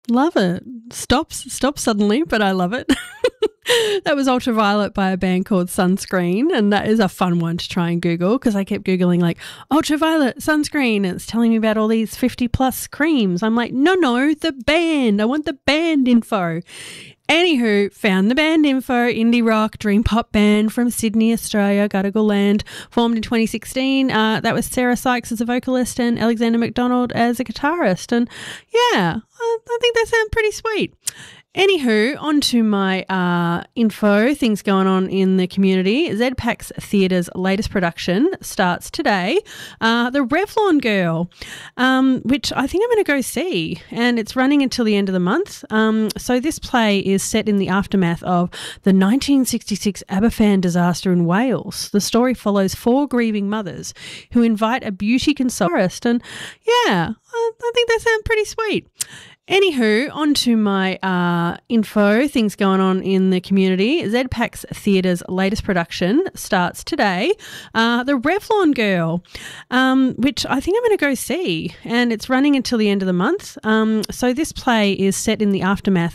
Love it. Stops suddenly, but I love it. That was Ultraviolet by a band called Sunscreen, and that is a fun one to try and Google because I kept Googling like Ultraviolet Sunscreen and it's telling me about all these 50 plus creams. I'm like, no, the band. I want the band info. Anywho, found the band info, indie rock, dream pop band from Sydney, Australia, Gadigal land, formed in 2016. That was Sarah Sykes as a vocalist and Alexander McDonald as a guitarist. And yeah, I think they sound pretty sweet. Anywho, on to my info, things going on in the community. ZPAX Theatre's latest production starts today, The Revlon Girl, which I think I'm going to go see, and it's running until the end of the month. So this play is set in the aftermath of the 1966 Aberfan disaster in Wales. The story follows 4 grieving mothers who invite a beauty consultant, and yeah, I think they sound pretty sweet. Anywho, on to my info, things going on in the community. ZPAX Theatre's latest production starts today, The Revlon Girl, which I think I'm going to go see, and it's running until the end of the month. So this play is set in the aftermath